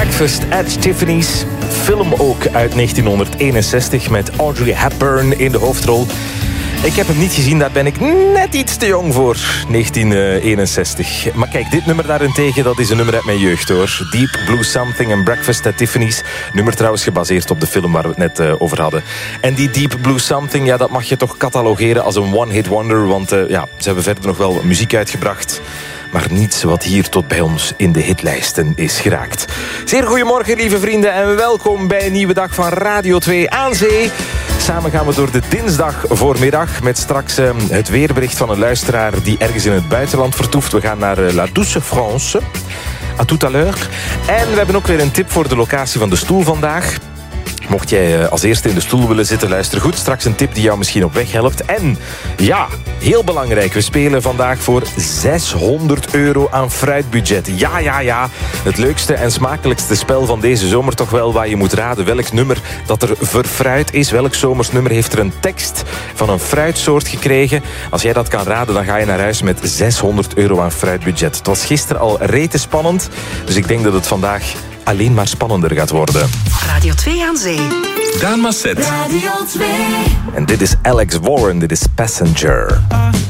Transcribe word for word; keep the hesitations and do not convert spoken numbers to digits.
Breakfast at Tiffany's. Film ook uit negentien eenenzestig met Audrey Hepburn in de hoofdrol. Ik heb hem niet gezien, daar ben ik net iets te jong voor. negentien eenenzestig. Maar kijk, dit nummer daarentegen, dat is een nummer uit mijn jeugd hoor. Deep Blue Something en Breakfast at Tiffany's. Nummer trouwens gebaseerd op de film waar we het net uh, over hadden. En die Deep Blue Something, ja, dat mag je toch catalogeren als een one-hit wonder. Want uh, ja, ze hebben verder nog wel muziek uitgebracht. Maar niets wat hier tot bij ons in de hitlijsten is geraakt. Zeer goedemorgen, lieve vrienden, en welkom bij een nieuwe dag van Radio twee aan Zee. Samen gaan we door de dinsdag voormiddag met straks uh, het weerbericht van een luisteraar die ergens in het buitenland vertoeft. We gaan naar uh, La Douce France. À tout à l'heure. En we hebben ook weer een tip voor de locatie van de stoel vandaag. Mocht jij als eerste in de stoel willen zitten, luister goed. Straks een tip die jou misschien op weg helpt. En ja, heel belangrijk, we spelen vandaag voor zeshonderd euro aan fruitbudget. Ja, ja, ja. Het leukste en smakelijkste spel van deze zomer toch wel, waar je moet raden welk nummer dat er verfruit is. Welk zomersnummer heeft er een tekst van een fruitsoort gekregen. Als jij dat kan raden, dan ga je naar huis met zeshonderd euro aan fruitbudget. Het was gisteren al rete spannend, dus ik denk dat het vandaag alleen maar spannender gaat worden. Radio twee aan Zee. Daan Masset. Radio twee. En dit is Alex Warren, dit is Passenger.